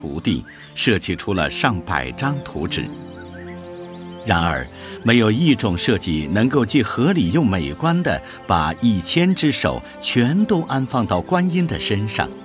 徒弟设计出了上百张图纸。然而，没有一种设计能够既合理又美观地把1000只手全都安放到观音的身上。